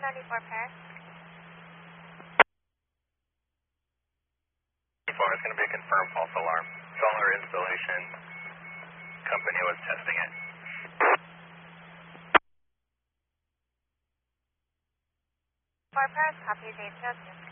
294 Paris. It's going to be a confirmed false alarm. Solar installation company was testing it. 4 Paris, copy, Dave Joseph.